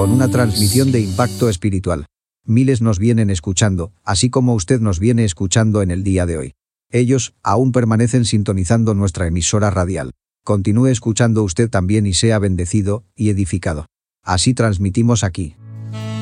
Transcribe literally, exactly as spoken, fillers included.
con una transmisión de impacto espiritual. Miles nos vienen escuchando, así como usted nos viene escuchando en el día de hoy. Ellos aún permanecen sintonizando nuestra emisora radial. Continúe escuchando usted también y sea bendecido y edificado. Así transmitimos aquí.